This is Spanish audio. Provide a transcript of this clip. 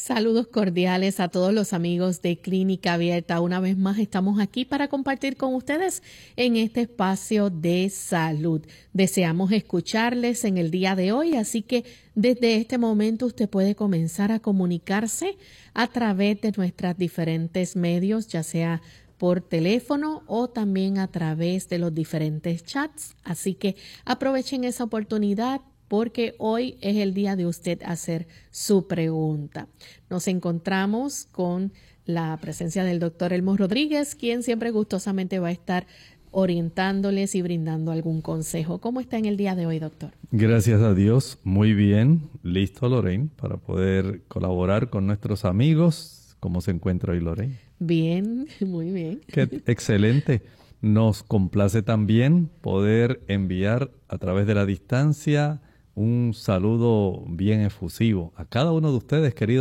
Saludos cordiales a todos los amigos de Clínica Abierta. Una vez más estamos aquí para compartir con ustedes en este espacio de salud. Deseamos escucharles en el día de hoy, así que desde este momento usted puede comenzar a comunicarse a través de nuestros diferentes medios, ya sea por teléfono o también a través de los diferentes chats. Así que aprovechen esa oportunidad, porque hoy es el día de usted hacer su pregunta. Nos encontramos con la presencia del doctor Elmo Rodríguez, quien siempre gustosamente va a estar orientándoles y brindando algún consejo. ¿Cómo está en el día de hoy, doctor? Gracias a Dios, muy bien. Listo, Lorraine, para poder colaborar con nuestros amigos. ¿Cómo se encuentra hoy, Lorraine? Bien, muy bien. Qué excelente. Nos complace también poder enviar a través de la distancia un saludo bien efusivo a cada uno de ustedes, queridos